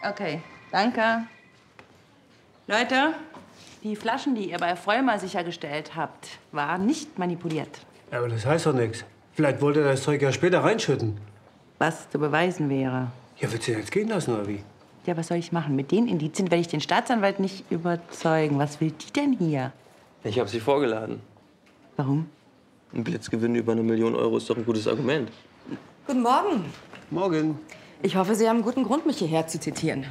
Okay, danke. Leute, die Flaschen, die ihr bei Vollmer sichergestellt habt, waren nicht manipuliert. Ja, aber das heißt doch nichts. Vielleicht wollte er das Zeug ja später reinschütten. Was zu beweisen wäre. Ja, willst du ihn jetzt gehen lassen, oder wie? Ja, was soll ich machen? Mit den Indizien werde ich den Staatsanwalt nicht überzeugen. Was will die denn hier? Ich habe sie vorgeladen. Warum? Ein Blitzgewinn über 1 Million Euro ist doch ein gutes Argument. Guten Morgen. Morgen. Ich hoffe, Sie haben einen guten Grund, mich hierher zu zitieren.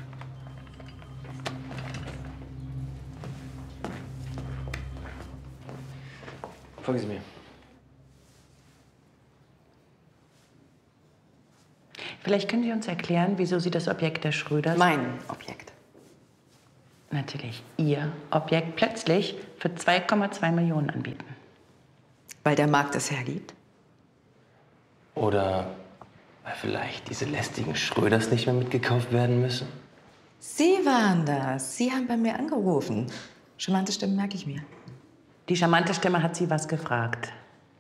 Folgen Sie mir. Vielleicht können Sie uns erklären, wieso Sie das Objekt der Schröders... Mein Objekt. Natürlich, Ihr Objekt plötzlich für 2,2 Millionen anbieten. Weil der Markt es hergibt. Oder weil vielleicht diese lästigen Schröders nicht mehr mitgekauft werden müssen? Sie waren das. Sie haben bei mir angerufen. Charmante Stimme merke ich mir. Die charmante Stimme hat Sie was gefragt.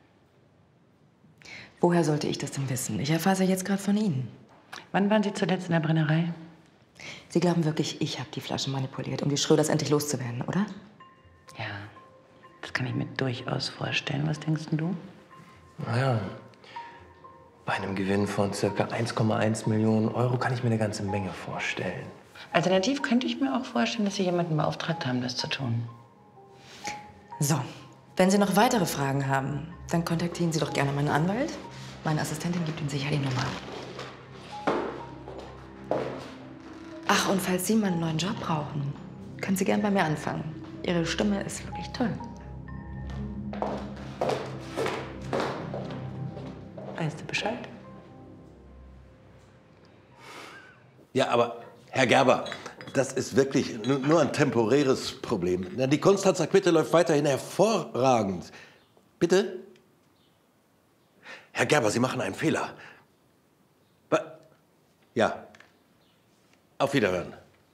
Woher sollte ich das denn wissen? Ich erfahre es ja jetzt gerade von Ihnen. Wann waren Sie zuletzt in der Brennerei? Sie glauben wirklich, ich habe die Flaschen manipuliert, um die Schröders endlich loszuwerden, oder? Ja, das kann ich mir durchaus vorstellen. Was denkst denn du? Naja, bei einem Gewinn von ca. 1,1 Millionen Euro kann ich mir eine ganze Menge vorstellen. Alternativ könnte ich mir auch vorstellen, dass Sie jemanden beauftragt haben, das zu tun. So, wenn Sie noch weitere Fragen haben, dann kontaktieren Sie doch gerne meinen Anwalt. Meine Assistentin gibt Ihnen sicher die Nummer. Ach, und falls Sie mal einen neuen Job brauchen, können Sie gern bei mir anfangen. Ihre Stimme ist wirklich toll. Weißt du Bescheid? Ja, aber Herr Gerber, das ist wirklich nur ein temporäres Problem. Na, die Konstanzer Quitte läuft weiterhin hervorragend. Bitte? Herr Gerber, Sie machen einen Fehler. Ja. Auf Wiederhören.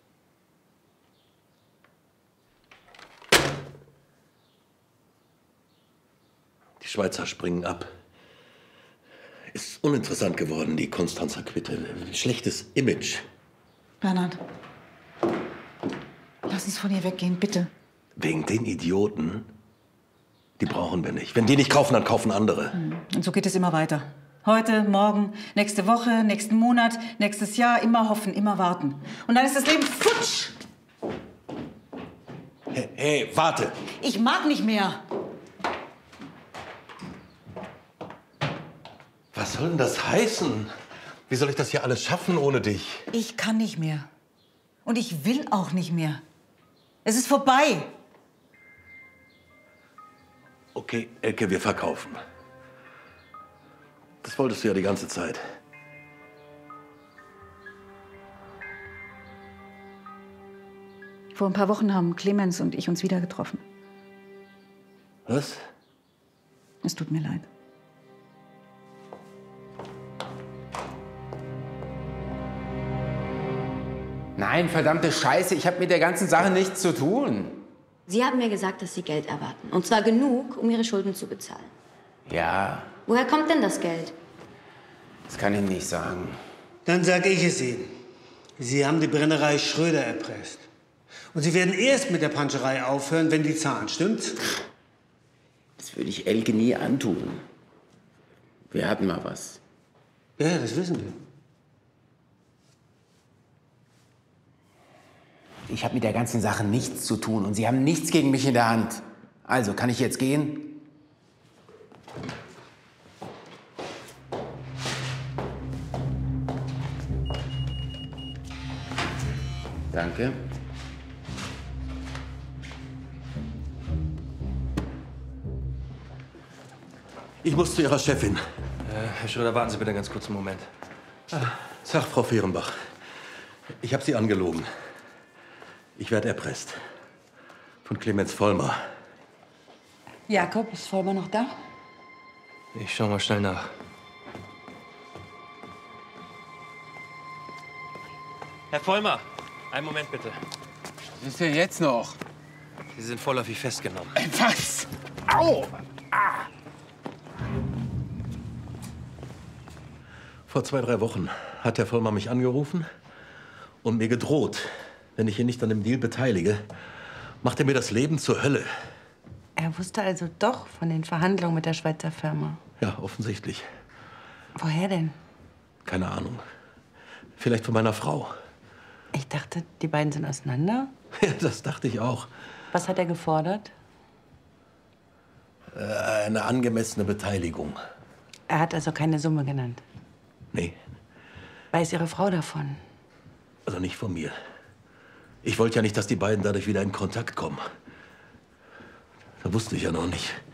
Die Schweizer springen ab. Ist uninteressant geworden, die Konstanzer Quitte. Schlechtes Image. Bernhard, lass uns von hier weggehen, bitte. Wegen den Idioten, die brauchen wir nicht. Wenn die nicht kaufen, dann kaufen andere. Und so geht es immer weiter. Heute, morgen, nächste Woche, nächsten Monat, nächstes Jahr. Immer hoffen, immer warten. Und dann ist das Leben futsch. Hey, warte. Ich mag nicht mehr. Was soll denn das heißen? Wie soll ich das hier alles schaffen ohne dich? Ich kann nicht mehr. Und ich will auch nicht mehr. Es ist vorbei. Okay, Elke, wir verkaufen. Das wolltest du ja die ganze Zeit. Vor ein paar Wochen haben Clemens und ich uns wieder getroffen. Was? Es tut mir leid. Nein, verdammte Scheiße, ich habe mit der ganzen Sache nichts zu tun. Sie haben mir gesagt, dass Sie Geld erwarten. Und zwar genug, um Ihre Schulden zu bezahlen. Ja, Woher kommt denn das Geld? das kann ich nicht sagen. Dann sage ich es Ihnen. Sie haben die Brennerei Schröder erpresst. Und Sie werden erst mit der Panscherei aufhören, wenn die zahlen, stimmt's? Das würde ich Elke nie antun. Wir hatten mal was. Ja, das wissen wir. Ich habe mit der ganzen Sache nichts zu tun und Sie haben nichts gegen mich in der Hand. Also, kann ich jetzt gehen? Danke. Ich muss zu Ihrer Chefin. Herr Schröder, warten Sie bitte einen ganz kurzen Moment. Sag, Frau Fehrenbach, ich habe Sie angelogen. Ich werde erpresst. Von Clemens Vollmer. Jakob, ist Vollmer noch da? Ich schau mal schnell nach. Herr Vollmer, einen Moment bitte. Was ist denn jetzt noch? Sie sind vorläufig festgenommen. Was? Au! Vor 2, 3 Wochen hat Herr Vollmer mich angerufen und mir gedroht, wenn ich ihn nicht an dem Deal beteilige, macht er mir das Leben zur Hölle. Er wusste also doch von den Verhandlungen mit der Schweizer Firma. Ja, offensichtlich. Woher denn? Keine Ahnung. Vielleicht von meiner Frau. Ich dachte, die beiden sind auseinander. Ja, das dachte ich auch. Was hat er gefordert? Eine angemessene Beteiligung. Er hat also keine Summe genannt. Nee, Weiß Ihre Frau davon? also nicht von mir. Ich wollte ja nicht, dass die beiden dadurch wieder in Kontakt kommen. Da wusste ich ja noch nicht.